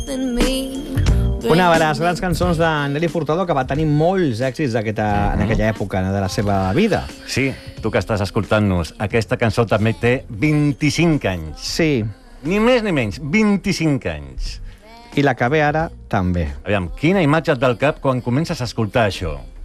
Una de les grans cançons de Nelly Furtado que va tenir molts èxits en aquella època de la seva vida. Sí, tu que estàs escoltant-nos, aquesta cançó també té 25 anys. Sí. Ni més ni menys, 25 anys. I la que ve ara, també. Aviam, quina imatge et ve al cap quan comences a escoltar això?